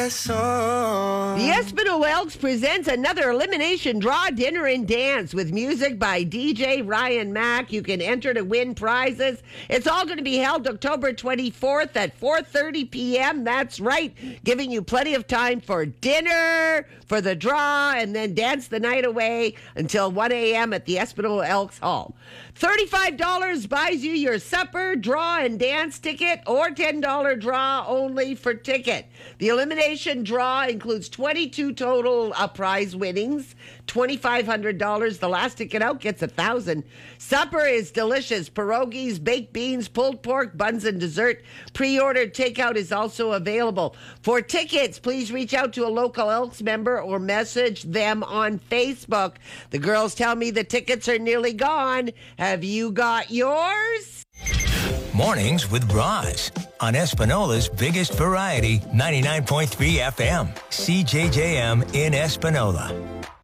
dress on. The Espanola Elks presents another elimination draw dinner and dance with music by DJ Ryan Mack. You can enter to win prizes. It's all going to be held October 24th at 4:30 p.m. That's right, giving you plenty of time for dinner, for the draw, and then dance the night away until 1 a.m. at the Espanola Elks Hall. $35 buys you your supper, draw, and dance ticket, or $10 draw only for ticket. The elimination draw includes 22 total prize winnings, $2,500. The last ticket out gets $1,000. Supper is delicious. Pierogies, baked beans, pulled pork, buns, and dessert. Pre-ordered takeout is also available. For tickets, please reach out to a local Elks member or message them on Facebook. The girls tell me the tickets are nearly gone. Have you got yours? Mornings with Roz on Espanola's biggest variety, 99.3 FM, CJJM in Espanola.